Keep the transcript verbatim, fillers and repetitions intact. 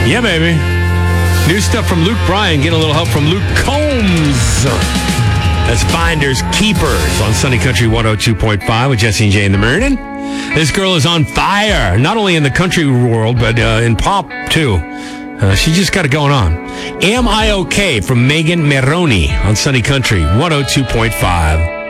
Yeah, baby. New stuff from Luke Bryan. Get a little help from Luke Combs. That's Finders Keepers on Sunny Country one oh two point five with Jesse and Jay in the morning. This girl is on fire, not only in the country world, but uh, in pop, too. Uh, she just got it going on. Am I Okay from Megan Maroney on Sunny Country one oh two point five.